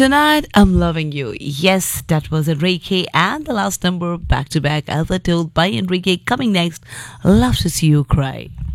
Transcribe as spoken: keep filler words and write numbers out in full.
Tonight, I'm loving you. Yes, that was Enrique, and the last number back to back, as I told by Enrique. Coming next, love to see you cry.